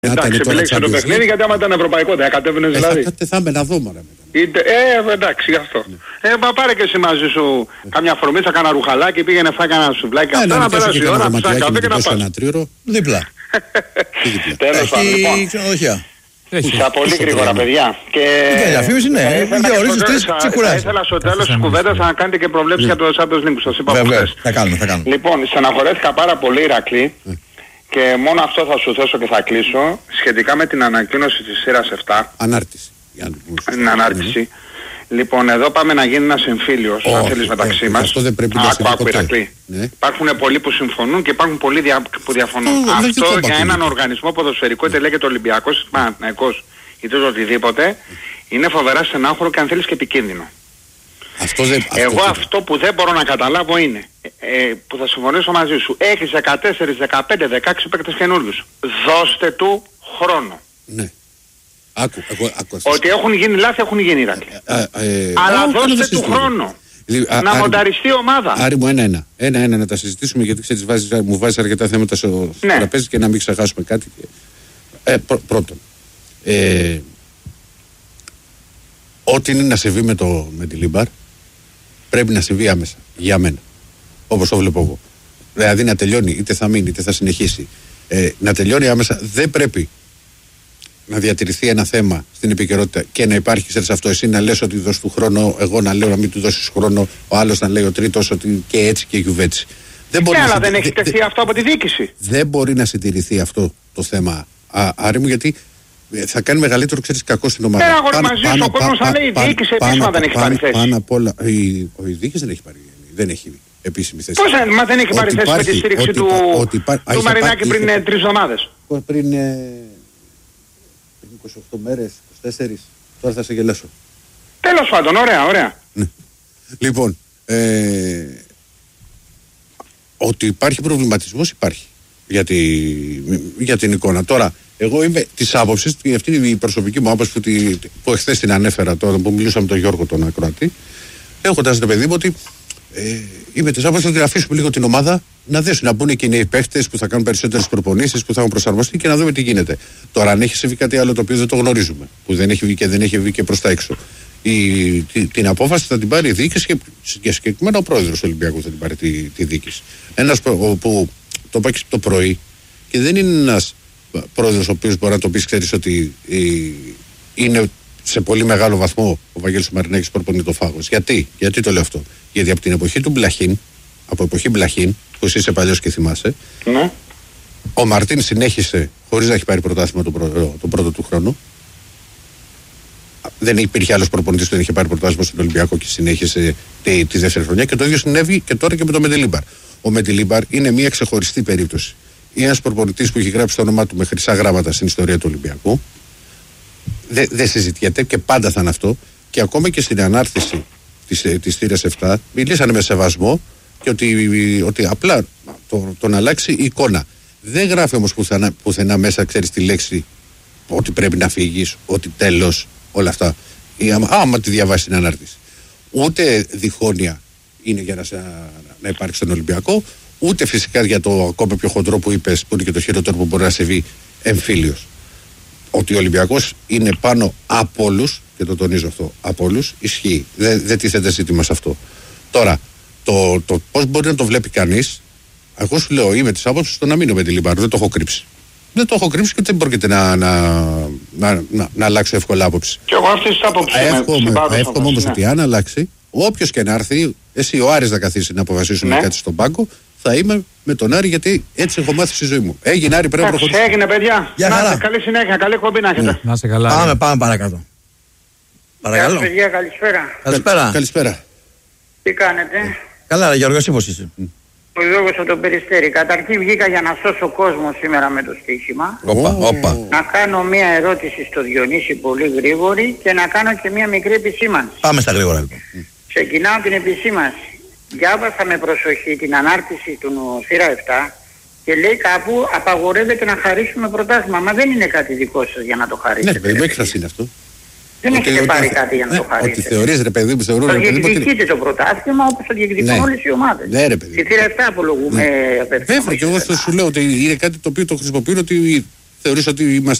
Εντάξει, επιλέξε το παιχνίδι γιατί άμα ήταν ευρωπαϊκό δεν κατέβαινες δηλαδή. Θα είμαι να δούμε ρε. Εντάξει, γι' αυτό. Μα πάρε και εσύ μαζί σου καμιά φορμίτσα, κάνα ρουχαλάκι, πήγαινε φάει κανένα σουβλάκι. Αυτά να περάσει η ώρα, να καφέ και να πας. Ένα τρίωρο δίπλα. Τέλος πάντων, λοιπόν. Στα πολύ γρήγορα παιδιά. Και διαφήμιση ναι, θα ήθελα στο τέλος της κουβέντας να κάνετε και προβλέψεις για το Champions League που σας είπα χθες. Θα κάνουμε. Λοιπόν, στεναχωρέθηκα πάρα πολύ Ηρακλή. Και μόνο αυτό θα σου θέσω και θα κλείσω σχετικά με την ανακοίνωση της σειράς 7. Ανάρτηση. Την ανάρτηση. Λοιπόν, εδώ πάμε να γίνει ένας εμφύλιος, αν θέλεις μεταξύ μας. Αυτό δεν πρέπει να συμβεί ποτέ. Υπάρχουν πολλοί που συμφωνούν και υπάρχουν πολλοί που διαφωνούν. Αυτό για έναν οργανισμό ποδοσφαιρικό, είτε λέγεται Ολυμπιακός, Παναθηναϊκός, είτε οτιδήποτε, είναι φοβερά στενάχωρο και αν θέλεις και επικίνδυνο. Εγώ αυτό που δεν μπορώ να καταλάβω είναι, που θα συμφωνήσω μαζί σου, έχεις 14, 15, 16 παίκτες καινούριους. Δώστε του χρόνο. Ναι. Ότι έχουν γίνει λάθη, έχουν γίνει Ηρακλή. Αλλά δώστε του χρόνο. Να μονταριστεί η ομάδα. Άρη μου, ένα να τα συζητήσουμε γιατί ξέρεις μου βάζεις αρκετά θέματα στο τραπέζι και να μην ξεχάσουμε κάτι. Πρώτον, ό,τι είναι να συμβεί με τη Λίμπαρ πρέπει να συμβεί άμεσα, για μένα. Όπως το βλέπω εγώ. Δηλαδή να τελειώνει, είτε θα μείνει, είτε θα συνεχίσει. Να τελειώνει άμεσα. Δεν πρέπει να διατηρηθεί ένα θέμα στην επικαιρότητα και να υπάρχει σε αυτό. Εσύ να λες ότι δώσεις του χρόνο, εγώ να λέω να μην του δώσεις χρόνο, ο άλλος να λέει ο τρίτος ότι και έτσι και γιουβέτσι. Αλλά δεν έχει τεθεί αυτό από τη διοίκηση. Δεν μπορεί να συντηρηθεί αυτό το θέμα, Άρη μου, γιατί θα κάνει μεγαλύτερο κακό στην ομάδα. Δεν αγόρι μαζί σου, ο κόσμος θα λέει η διοίκηση επίσημα δεν έχει πάρει θέση. Πάνω απ' όλα, η διοίκηση δεν έχει πάρει, δεν έχει επίσημη θέση. Πώς δεν έχει πάρει θέση με τη στήριξη του Μαρινάκη πριν 3 εβδομάδες. Πριν 28 μέρες, 24, τώρα θα σε γελάσω. Τέλος πάντων, ωραία. Λοιπόν, ότι υπάρχει προβληματισμός υπάρχει για την εικόνα. Τώρα, εγώ είμαι της άποψης, και αυτή είναι η προσωπική μου άποψη που εχθές την ανέφερα τώρα που μιλούσαμε με τον Γιώργο τον Ακροατή, έχοντας το παιδί μου ότι είμαι της άποψης ότι αφήσουμε λίγο την ομάδα να δέσουν, να μπουν και οι νέοι παίχτες που θα κάνουν περισσότερες προπονήσεις, που θα έχουν προσαρμοστεί και να δούμε τι γίνεται. Τώρα, αν έχει συμβεί κάτι άλλο το οποίο δεν το γνωρίζουμε, που δεν έχει βγει και προς τα έξω, την απόφαση θα την πάρει η διοίκηση και συγκεκριμένα ο πρόεδρος του Ολυμπιακού θα την πάρει τη διοίκηση. Ένας που το πάει το πρωί και δεν είναι ένας πρόεδρος ο οποίος μπορεί να το πει, ξέρεις ότι είναι σε πολύ μεγάλο βαθμό ο Βαγγέλης Μαρινάκης προπονεί το φάγος. Γιατί το λέω αυτό? Γιατί από την εποχή του Μπλαχίν, από εποχή Μπλαχίν, που εσύ είσαι παλιός και θυμάσαι, ο Μαρτίν συνέχισε χωρίς να έχει πάρει πρωτάθλημα τον πρώτο του χρόνο. Δεν υπήρχε άλλος προπονητής που δεν είχε πάρει πρωτάθλημα στον Ολυμπιακό και συνέχισε τη δεύτερη χρονιά. Και το ίδιο συνέβη και τώρα και με τον Μεντιλίμπαρ. Ο Μεντιλίμπαρ είναι μια ξεχωριστή περίπτωση. Είναι ένας προπονητής που έχει γράψει το όνομά του με χρυσά γράμματα στην ιστορία του Ολυμπιακού. Δεν συζητιέται και πάντα θα είναι αυτό. Και ακόμα και στην ανάρτηση της θύρας 7 μιλήσανε με σεβασμό και ότι απλά τον αλλάξει η εικόνα. Δεν γράφει όμως πουθενά μέσα, ξέρεις, τη λέξη ότι πρέπει να φύγεις, ότι τέλος, όλα αυτά. Άμα τη διαβάσει την ανάρτηση. Ούτε διχόνοια είναι για να υπάρξει στον Ολυμπιακό, ούτε φυσικά για το ακόμα πιο χοντρό που είπες, που είναι και το χειρότερο που μπορεί να συμβεί, εμφύλιος. Ότι ο Ολυμπιακός είναι πάνω από όλους, και το τονίζω αυτό, από όλους, ισχύει. Δεν τίθεται ζήτημα σε αυτό. Τώρα, το πώς μπορεί να το βλέπει κανείς, εγώ σου λέω, είμαι της άποψης στο να μείνω με τη Λίμπαρ, δεν το έχω κρύψει. Δεν το έχω κρύψει και δεν πρόκειται να αλλάξω εύκολα άποψη. Και εγώ αυτή τη άποψη εύχομαι όμως ότι αν αλλάξει, όποιος και να έρθει, εσύ ο Άρης να καθίσει να αποφασίσουν κάτι στον πάγκο, θα είμαι με τον Άρη, γιατί έτσι έχω μάθει στη ζωή μου. Έγινε, Άρη, πρέπει να προχωρήσει. Έγινε, παιδιά. Καλή συνέχεια, καλή εκπομπή να έχετε. Να είστε καλά. Πάμε παρακάτω. Παρακαλώ. Παιδιά, καλησπέρα. Καλησπέρα. Τι κάνετε? Καλά, Γιώργο, εσύ πώς είσαι? Ο Γιώργος από τον Περιστέρι. Καταρχήν βγήκα για να σώσω κόσμο σήμερα με το στοίχημα. Να κάνω μια ερώτηση στο Διονύση πολύ γρήγορη και να κάνω και μια μικρή επισήμανση. Πάμε στα γρήγορα λοιπόν. Ξεκινάω την επισήμανση. Διάβασα με προσοχή την ανάρτηση του Θύρα 7 και λέει κάπου απαγορεύεται να χαρίσουμε πρωτάθλημα. Μα δεν είναι κάτι δικό σας για να το χαρίσετε. Ναι, παιδί μου, έκφραση είναι αυτό. Δεν έχετε πάρει κάτι για να το χαρίσετε. Ότι θεωρείς, ρε παιδί μου, θεωρούν. Το διεκδικείτε το πρωτάθλημα όπως το διεκδικούν όλες οι ομάδες. Ναι, ρε παιδί. Στη Θύρα 7 απολογούμε. Βέβαια, και εγώ αυτό σου λέω ότι είναι κάτι το οποίο το χρησιμοποιούν ότι θεωρείς ότι είμαστε